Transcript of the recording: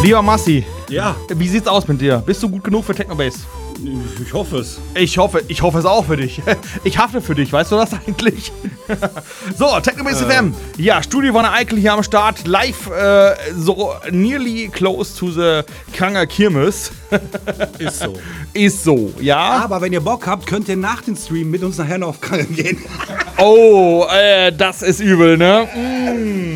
Lieber Massi, Ja, wie sieht's aus mit dir? Bist du gut genug für Technobase? ich hoffe es. Ich hoffe es auch für dich. Ich hafte für dich, weißt du das eigentlich? So, Technobase FM. Ja, Studio von der Eichel hier am Start. Live, so nearly close to the Kranger Kirmes. Ist so. Ist so, ja. Aber wenn ihr Bock habt, könnt ihr nach dem Stream mit uns nachher noch auf Kranken gehen. Oh, das ist übel, ne?